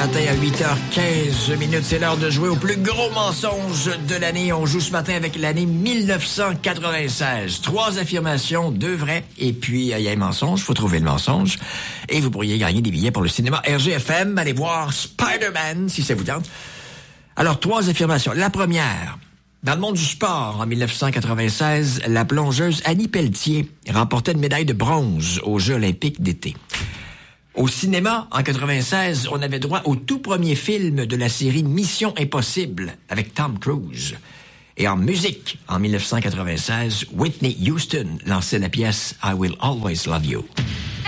matin à 8h15. C'est l'heure de jouer au plus gros mensonge de l'année. On joue ce matin avec l'année 1996. 3 affirmations, 2 vraies. Et puis, il y a un mensonge. Faut trouver le mensonge. Et vous pourriez gagner des billets pour le cinéma RGFM. Allez voir Spider-Man, si ça vous tente. Alors, 3 affirmations. La première. Dans le monde du sport, en 1996, la plongeuse Annie Pelletier remportait une médaille de bronze aux Jeux olympiques d'été. Au cinéma, en 96, on avait droit au tout premier film de la série Mission Impossible avec Tom Cruise. Et en musique, en 1996, Whitney Houston lançait la pièce I Will Always Love You.